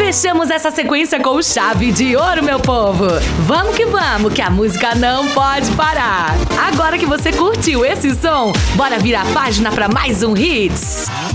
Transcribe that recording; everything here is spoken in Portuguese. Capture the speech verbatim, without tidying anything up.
Fechamos essa sequência com chave de ouro, meu povo. Vamos que vamos, que a música não pode parar. Agora que você curtiu esse som, bora virar a página para mais um Hits.